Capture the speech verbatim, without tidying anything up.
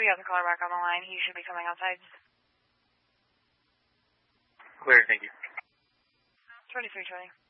got the caller back on the line. He should be coming outside. Clear, thank you. twenty-three twenty.